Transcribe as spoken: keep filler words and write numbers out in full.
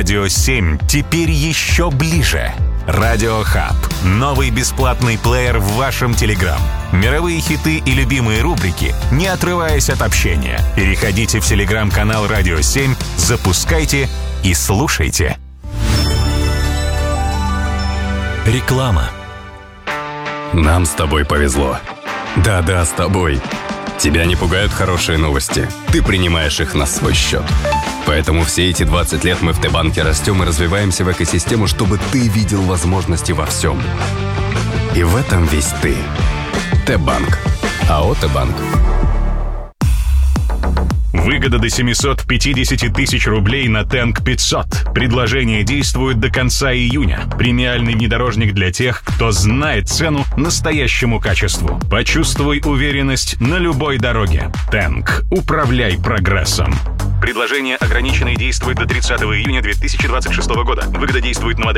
Радио семь теперь еще ближе. Радио Хаб. Новый бесплатный плеер в вашем Телеграм. Мировые хиты и любимые рубрики, не отрываясь от общения. Переходите в Телеграм-канал Радио семь, запускайте и слушайте. Реклама. Нам с тобой повезло. Да-да, с тобой. Тебя не пугают хорошие новости. Ты принимаешь их на свой счет. Поэтому все эти двадцать лет мы в Т-банке растем и развиваемся в экосистему, чтобы ты видел возможности во всем. И в этом весь ты. Т-банк. АО Т-банк. Выгода до семьсот пятьдесят тысяч рублей на Тэнк пятьсот. Предложение действует до конца июня. Премиальный внедорожник для тех, кто знает цену настоящему качеству. Почувствуй уверенность на любой дороге. Тэнк. Управляй прогрессом. Предложение ограничено и действует до тридцатого июня две тысячи двадцать шестого года. Выгода действует на модель